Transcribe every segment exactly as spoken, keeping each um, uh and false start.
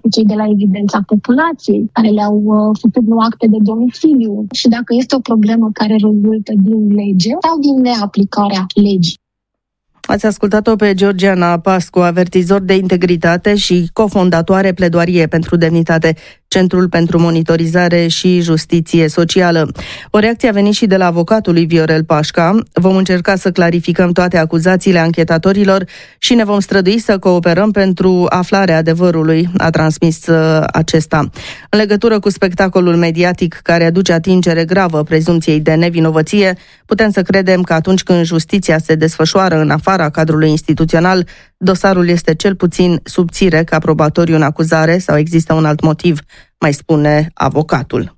cu cei de la evidența populației, care le-au uh, făcut nou acte de domiciliu și dacă este o problemă care rezultă din lege sau din neaplicarea legii. Ați ascultat-o pe Georgiana Pascu, avertizor de integritate și cofondatoare Pledoarie pentru Demnitate, Centrul pentru Monitorizare și Justiție Socială. O reacție a venit și de la avocatul lui Viorel Pașca. Vom încerca să clarificăm toate acuzațiile anchetatorilor și ne vom strădui să cooperăm pentru aflarea adevărului, a transmis uh, acesta. În legătură cu spectacolul mediatic care aduce atingere gravă prezumției de nevinovăție, putem să credem că atunci când justiția se desfășoară în afara cadrului instituțional, dosarul este cel puțin subțire ca probatoriu în acuzare sau există un alt motiv, mai spune avocatul.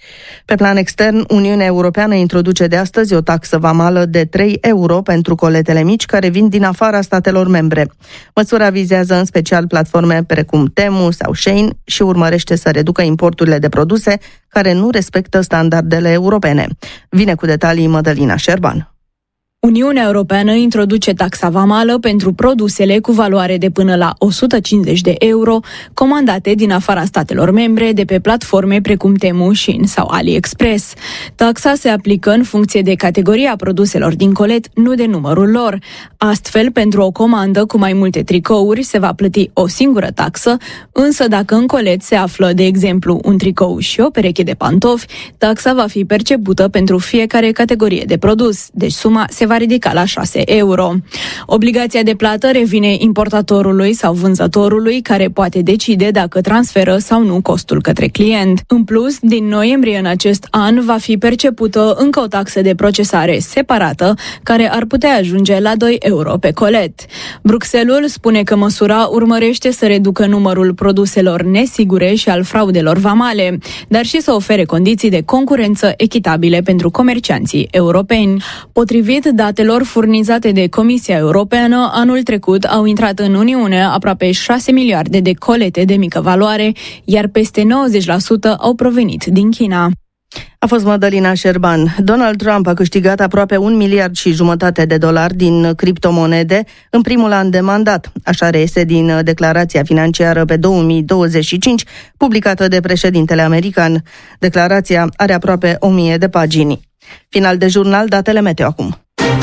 Pe plan extern, Uniunea Europeană introduce de astăzi o taxă vamală de trei euro pentru coletele mici care vin din afara statelor membre. Măsura vizează în special platforme precum Temu sau Shein și urmărește să reducă importurile de produse care nu respectă standardele europene. Vine cu detalii Mădălina Șerban. Uniunea Europeană introduce taxa vamală pentru produsele cu valoare de până la o sută cincizeci de euro comandate din afara statelor membre de pe platforme precum Temu, Shein sau AliExpress. Taxa se aplică în funcție de categoria produselor din colet, nu de numărul lor. Astfel, pentru o comandă cu mai multe tricouri se va plăti o singură taxă, însă dacă în colet se află, de exemplu, un tricou și o pereche de pantofi, taxa va fi percepută pentru fiecare categorie de produs, deci suma se va ridica la șase euro. Obligația de plată revine importatorului sau vânzătorului, care poate decide dacă transferă sau nu costul către client. În plus, din noiembrie în acest an va fi percepută încă o taxă de procesare separată, care ar putea ajunge la doi euro pe colet. Bruxelles spune că măsura urmărește să reducă numărul produselor nesigure și al fraudelor vamale, dar și să ofere condiții de concurență echitabile pentru comercianții europeni. Potrivit datelor furnizate de Comisia Europeană, anul trecut au intrat în Uniune aproape șase miliarde de colete de mică valoare, iar peste nouăzeci la sută au provenit din China. A fost Mădălina Șerban. Donald Trump a câștigat aproape un miliard și jumătate de dolari din criptomonede în primul an de mandat. Așa reiese din declarația financiară pe două mii douăzeci și cinci, publicată de președintele american. Declarația are aproape o mie de pagini. Final de jurnal, datele meteo acum.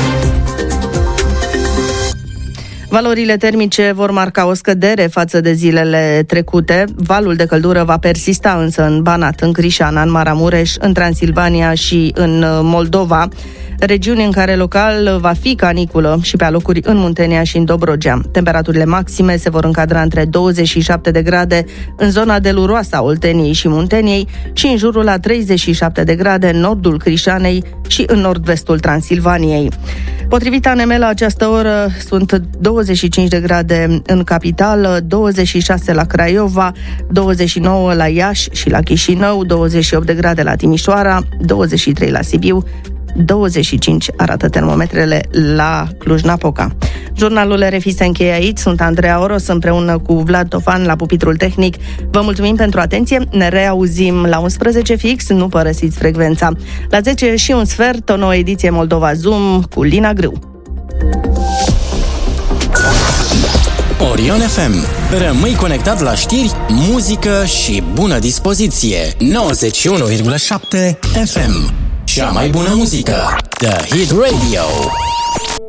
Valorile termice vor marca o scădere față de zilele trecute. Valul de căldură va persista însă în Banat, în Crișana, în Maramureș, în Transilvania și în Moldova, regiuni în care local va fi caniculă și pe alocuri în Muntenia și în Dobrogea. Temperaturile maxime se vor încadra între douăzeci și șapte de grade în zona deluroasă a Olteniei și Munteniei și în jurul la treizeci și șapte de grade în nordul Crișanei și în nord-vestul Transilvaniei. Potrivit A N M, la această oră sunt douăzeci și cinci de grade în capitală, douăzeci și șase la Craiova, douăzeci și nouă la Iași și la Chișinău, douăzeci și opt de grade la Timișoara, douăzeci și trei la Sibiu, douăzeci și cinci arată termometrele la Cluj-Napoca. Jurnalul R F I se încheie aici. Sunt Andreea Oros împreună cu Vlad Tofan la pupitrul tehnic. Vă mulțumim pentru atenție. Ne reauzim la unsprezece fix. Nu părăsiți frecvența. La zece și un sfert, o nouă ediție Moldova Zoom cu Lina Grâu. Orion F M. Rămâi conectat la știri, muzică și bună dispoziție. nouăzeci și unu virgulă șapte F M. Cea mai bună muzică. The Hit Radio.